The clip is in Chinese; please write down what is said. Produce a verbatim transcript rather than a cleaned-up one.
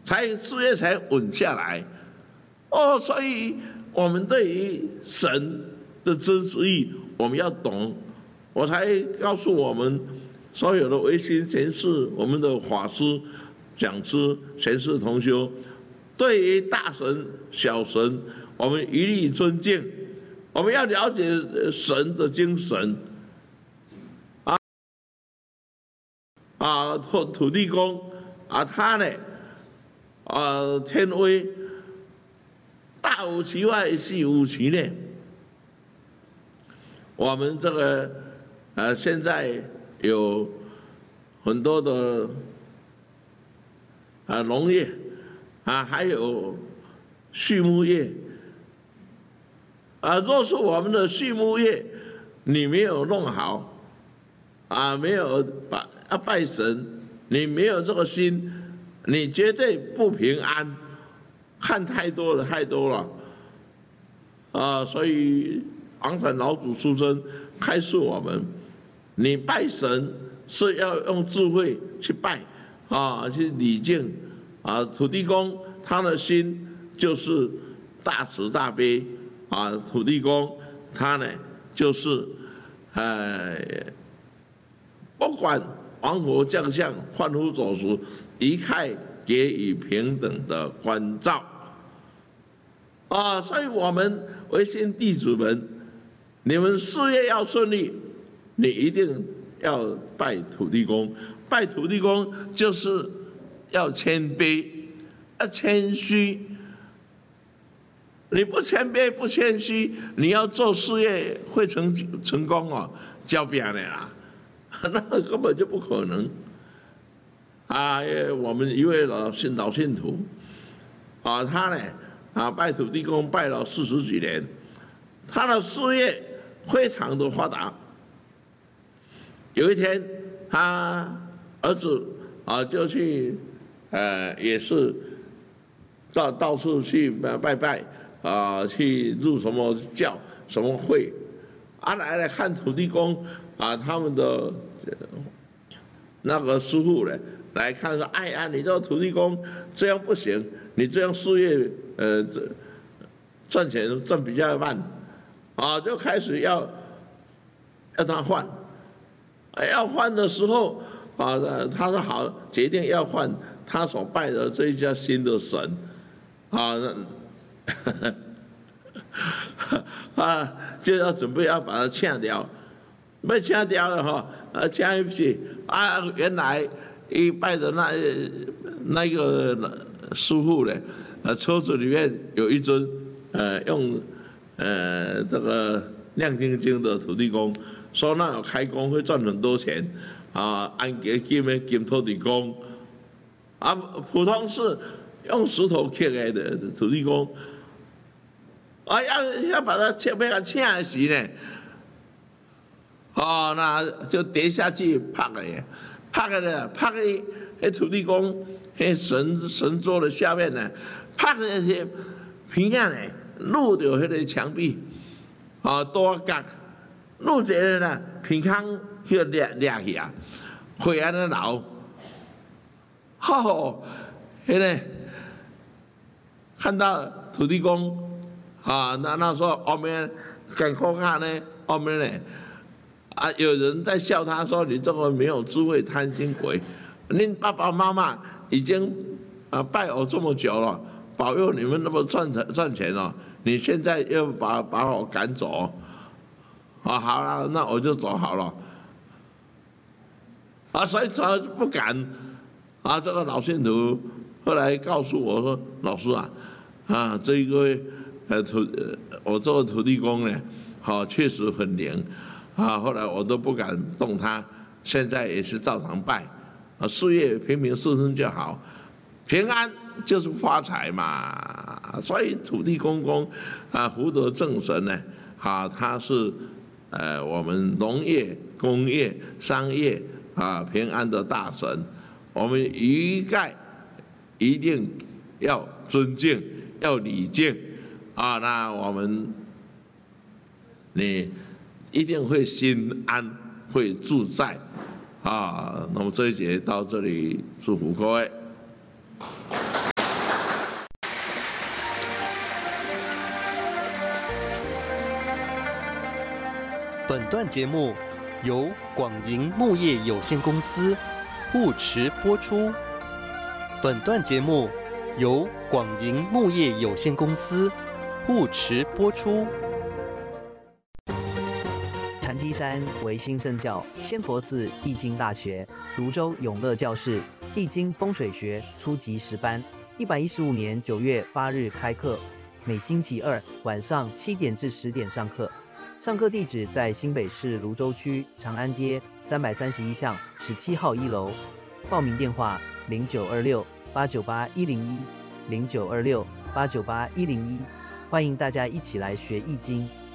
才事业才稳下来。哦，所以我们对于神的真实意，我们要懂。我才告诉我们所有的维新贤士、我们的法师、讲师、贤士同修，对于大神、小神，我们一律尊敬。我们要了解神的精神。啊啊，土土地公啊，他呢啊天威，大无其外，细无其内。我们这个呃现在有很多的啊农业啊，还有畜牧业。啊，若是我们的畜牧业你没有弄好，啊，没有把要拜神，你没有这个心，你绝对不平安。看太多了，太多了，啊，所以昂传老祖出生开示我们，你拜神是要用智慧去拜，啊，去礼敬，啊，土地公他的心就是大慈大悲。啊，土地公他呢，就是呃，不管王侯将相、贩夫走卒，一概给予平等的关照。啊，所以我们维新弟子们，你们事业要顺利，你一定要拜土地公。拜土地公就是要谦卑，要谦虚。你不谦卑不谦虚，你要做事业会成成功哦，交别人啦，那根本就不可能。啊，我们一位老信老信徒，啊，他呢啊拜土地公拜了四十几年，他的事业非常的发达。有一天，他儿子啊就去，呃，也是到到处去拜拜。啊，去入什么教、什么会，啊，来来看土地公啊，他们的那个师傅呢，来看说，哎呀，你这个土地公这样不行，你这样事业呃赚钱赚比较慢，啊，就开始要要他换，要换的时候啊，他说好，决定要换他所拜的这一家新的神，啊。啊，就要准备要把它掐掉，被掐掉了哈，啊，掐一起啊，原来一拜的那那个师傅呢，呃，车子里面有一尊呃用呃这个亮晶晶的土地公，说那有开工会赚很多钱啊，按给金的金土地公，啊，普通是用石头刻的土地公。啊，要要把它切，把它掐死呢，哦，那就跌下去拍了耶，拍了，拍喺喺土地公喺神神桌的下面呢，拍那些平下呢，露掉迄个墙壁，啊，多角，露一个呢，平康去掠掠去啊，会安尼流，吼，迄个看到土地公。啊，那那时候后面赶快看呢，后面呢，啊，有人在笑他说：“你这个没有智慧贪心鬼，您爸爸妈妈已经啊拜我这么久了，保佑你们那么赚钱赚钱了，你现在又把把我赶走，啊，好了，那我就走好了。”啊，所以他不敢。啊，这个老信徒后来告诉我说：“老师啊，啊，这一个。”呃土呃，我这个土地公呢，好确实很灵，啊，后来我都不敢动他，现在也是照常拜，啊，事业平平顺顺就好，平安就是发财嘛，所以土地公公啊，福德正神呢，啊，他是呃我们农业、工业、商业啊平安的大神，我们一概一定要尊敬，要礼敬。啊，那我们你一定会心安，会自在，啊，那么这一节到这里，祝福各位。 本段节目由广盈木业有限公司护持播出。本段节目由广盈木业有限公司护持播出。 禅机山为兴圣教仙佛寺易经大学泸州永乐教室易经风水学初级十班，一百一十五年九月八日开课，每星期二晚上七点至十点上课。上课地址在新北市泸州区长安街三百三十一巷十七号一楼。报名电话零九二六八九八一零一零九二六八九八一零一，欢迎大家一起来学易经。